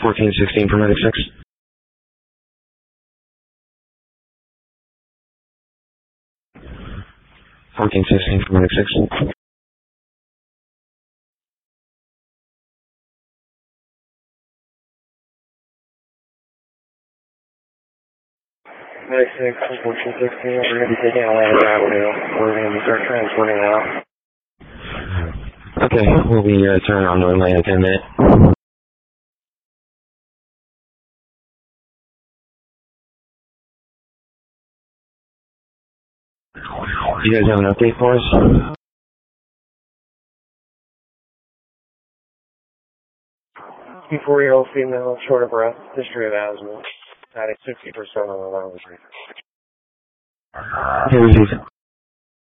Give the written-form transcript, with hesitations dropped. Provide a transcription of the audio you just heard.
1416 for medic 6. 1416 for medic 6. Medic 6, 1416, we're going to be taking Atlanta Avenue. We're going to start transporting out. Okay, we'll be turning on to Atlanta in a minute. You guys have an update for us? Four-year-old female, short of breath, history of asthma, adding 60% on the lungs. Okay, received.